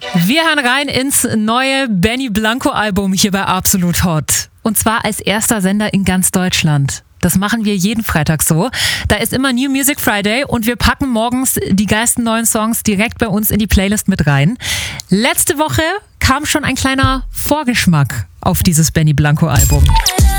Wir hören rein ins neue Benny Blanco Album hier bei Absolut Hot. Und zwar als erster Sender in ganz Deutschland. Das machen wir jeden Freitag so. Da ist immer New Music Friday und wir packen morgens die geilsten neuen Songs direkt bei uns in die Playlist mit rein. Letzte Woche kam schon ein kleiner Vorgeschmack auf dieses Benny Blanco Album.